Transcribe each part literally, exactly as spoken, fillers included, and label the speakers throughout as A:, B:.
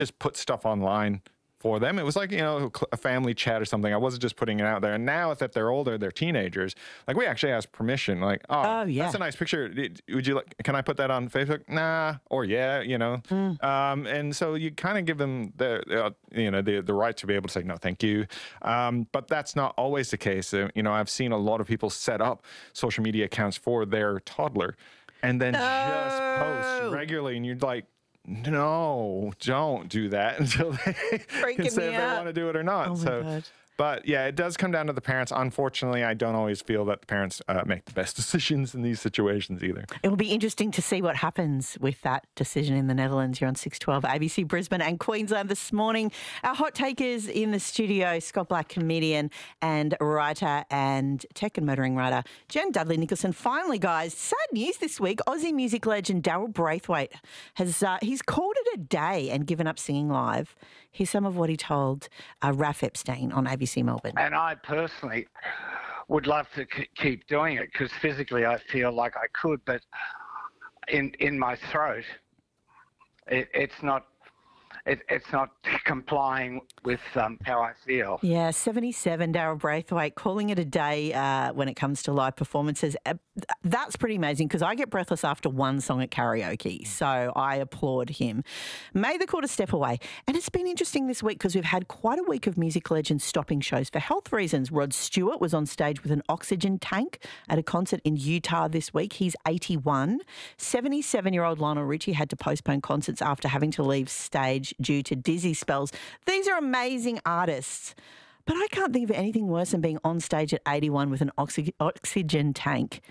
A: just put stuff online for them. It was like, you know, a family chat or something. I wasn't just putting it out there. And now that they're older, they're teenagers, like we actually ask permission, like, oh,
B: Oh, yeah.
A: that's a nice picture. Would you like, can I put that on Facebook? Nah. Or yeah, you know.
B: Mm.
A: Um, and so you kind of give them the, uh, you know, the, the right to be able to say, no, thank you. Um, but that's not always the case. Uh, you know, I've seen a lot of people set up social media accounts for their toddler and then
B: No.
A: just post regularly. And you're like, no, don't do that until they can say if they want to do it or not.
B: Oh my
A: so,
B: God.
A: But yeah, it does come down to the parents. Unfortunately, I don't always feel that the parents uh, make the best decisions in these situations either.
B: It will be interesting to see what happens with that decision in the Netherlands. You're on six twelve A B C Brisbane and Queensland this morning. Our hot takers in the studio, Scott Black, comedian and writer, and tech and motoring writer, Jen Dudley Nicholson. Finally, guys, sad news this week. Aussie music legend Daryl Braithwaite has uh, he's called it a day and given up singing live. Here's some of what he told uh, Raf Epstein on A B C Melbourne.
C: And I personally would love to c- keep doing it because physically I feel like I could, but in in my throat, it, it's not it, it's not complying with um, how I feel.
B: Yeah, seventy-seven, Daryl Braithwaite, calling it a day uh, when it comes to live performances. Uh, that's pretty amazing because I get breathless after one song at karaoke, so I applaud him. May the quarter step away. And it's been interesting this week because we've had quite a week of music legends stopping shows for health reasons. Rod Stewart was on stage with an oxygen tank at a concert in Utah this week. He's eighty-one. seventy-seven-year-old Lionel Richie had to postpone concerts after having to leave stage due to dizzy spells. These are amazing artists, but I can't think of anything worse than being on stage at eighty-one with an oxy- oxygen tank.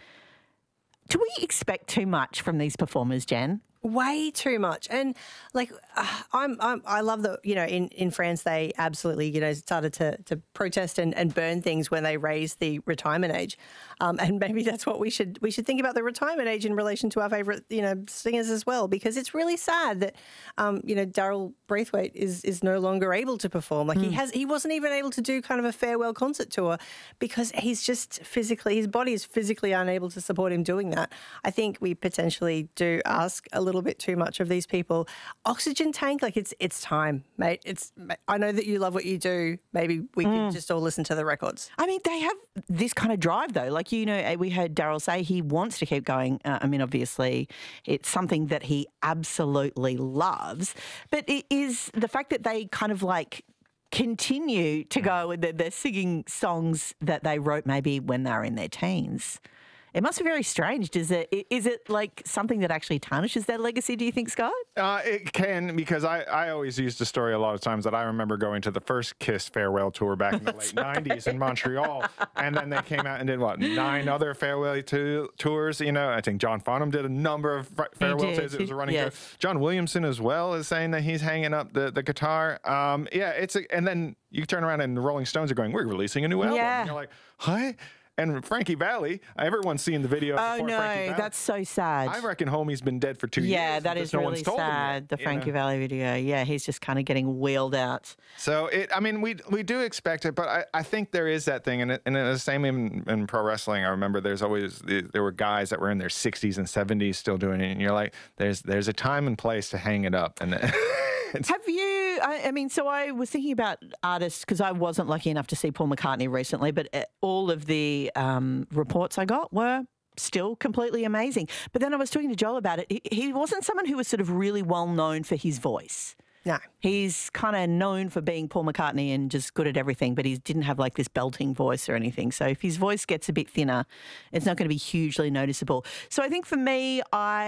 B: Do we expect too much from these performers, Jen?
D: Way too much. And like, uh, I'm, I'm, I love that, you know, in, in France, they absolutely, you know, started to, to protest and, and burn things when they raised the retirement age. Um, and maybe that's what we should, we should think about the retirement age in relation to our favourite, you know, singers as well, because it's really sad that, um, you know, Daryl Braithwaite is, is no longer able to perform. Like mm. he has, he wasn't even able to do kind of a farewell concert tour because he's just physically, his body is physically unable to support him doing that. I think we potentially do ask a little little bit too much of these people. Oxygen tank, like it's it's time, mate. It's I know that you love what you do. Maybe we mm. could just all listen to the records.
B: I mean, they have this kind of drive though. Like, you know, we heard Daryl say he wants to keep going. Uh, I mean, obviously it's something that he absolutely loves, but it is the fact that they kind of like continue to go and they're, they're singing songs that they wrote maybe when they were in their teens. It must be very strange. Does it? Is it like something that actually tarnishes their legacy, do you think, Scott?
A: Uh, it can, because I, I always use the story a lot of times that I remember going to the first Kiss farewell tour back in the late nineties in Montreal, and then they came out and did, what, nine other farewell to, tours? You know, I think John Farnham did a number of farewell tours. It was a running
B: yes.
A: tour. John Williamson as well is saying that he's hanging up the, the guitar. Um, yeah, it's a, and then you turn around and the Rolling Stones are going, we're releasing a new album.
B: Yeah.
A: And you're like, what? And Frankie Valli, everyone's seen the video.
B: Oh,
A: before
B: no,
A: Frankie Valli.
B: That's so sad.
A: I reckon homie's been dead for two
B: yeah,
A: years.
B: Yeah, that is
A: no
B: really
A: one's told him
B: sad,
A: yet,
B: the Frankie
A: know?
B: Valli video. Yeah, he's just kind of getting wheeled out.
A: So, it. I mean, we we do expect it, but I, I think there is that thing. And, it, and it's the same in, in pro wrestling. I remember there's always, there were guys that were in their sixties and seventies still doing it. And you're like, there's there's a time and place to hang it up. And
B: Have you, I, I mean, so I was thinking about artists because I wasn't lucky enough to see Paul McCartney recently, but all of the um, reports I got were still completely amazing. But then I was talking to Joel about it. He, he wasn't someone who was sort of really well known for his voice.
D: No.
B: He's kind of known for being Paul McCartney and just good at everything, but he didn't have like this belting voice or anything. So if his voice gets a bit thinner, it's not going to be hugely noticeable. So I think for me,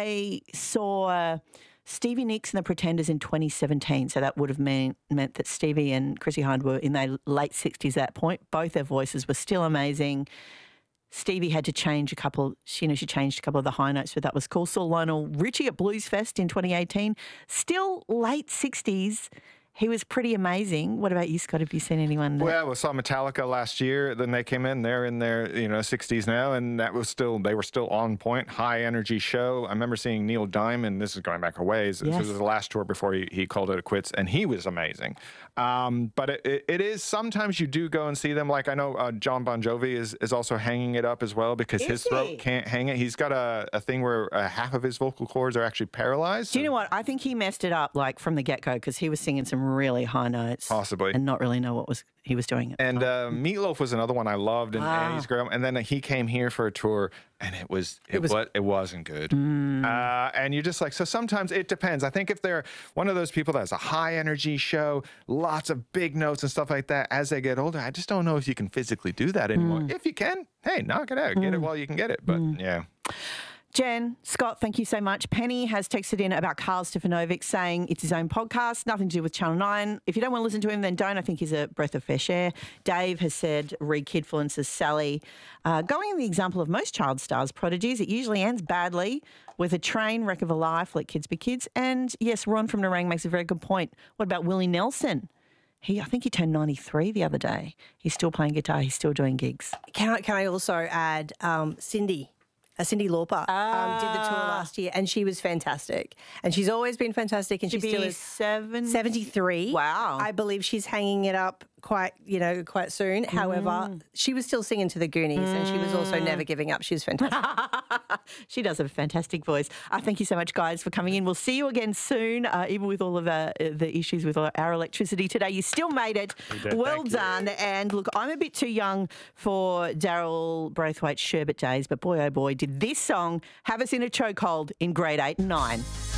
B: I saw Stevie Nicks and the Pretenders in twenty seventeen. So that would have mean, meant that Stevie and Chrissie Hynde were in their late sixties at that point. Both their voices were still amazing. Stevie had to change a couple, you know, she changed a couple of the high notes, but that was cool. Saw Lionel Richie at Blues Fest in twenty eighteen, still late sixties he was pretty amazing. What about you, Scott? Have you seen anyone? That...
A: Well, we saw Metallica last year. Then they came in. They're in their you know sixties now, and that was still they were still on point, high energy show. I remember seeing Neil Diamond. This is going back a ways.
B: Yes.
A: This was the last tour before he, he called it quits, and he was amazing. Um, but it, it, it is sometimes you do go and see them. Like I know uh, John Bon Jovi is, is also hanging it up as well because
B: Is
A: his
B: he?
A: throat can't hang it. He's got a, a thing where uh, half of his vocal cords are actually paralyzed.
B: Do you know what? I think he messed it up like from the get go because he was singing some really high notes,
A: Possibly.
B: and not really know what was he was doing.
A: And uh, Meatloaf was another one I loved, and, and he's great. And then he came here for a tour, and it was it,
D: was-
A: was it wasn't good. Uh, and you're just like, so sometimes it depends. I think if they're one of those people that has a high energy show, lots of big notes and stuff like that, as they get older, I just don't know if you can physically do that anymore. If you can, hey, knock it out, get it while you can get it. But yeah.
B: Jen, Scott, thank you so much. Penny has texted in about Karl Stefanovic saying it's his own podcast, nothing to do with Channel nine. If you don't want to listen to him, then don't. I think he's a breath of fresh air. Dave has said, read Kidfluencer's Sally. Uh, going in the example of most child stars prodigies, it usually ends badly with a train wreck of a life, let kids be kids. And yes, Ron from Narang makes a very good point. What about Willie Nelson? He, I think he turned ninety-three the other day. He's still playing guitar. He's still doing gigs.
D: Can I, can I also add um, Cindy? Uh, Cindy Lauper um, did the tour last year, and she was fantastic. And she's always been fantastic, and she
B: She'd
D: still
B: be
D: is
B: seven.
D: seventy-three.
B: Wow.
D: I believe she's hanging it up quite, you know, quite soon. However, she was still singing to the Goonies, and she was also never giving up. She was fantastic.
B: She does have a fantastic voice. Uh, thank you so much, guys, for coming in. We'll see you again soon, uh, even with all of uh, the issues with our electricity today. You still made it.
A: did,
B: Well
A: thank you.
B: done. And look, I'm a bit too young for Daryl Braithwaite's Sherbet days, but boy, oh boy, did this song have us in a chokehold in grade eight and nine.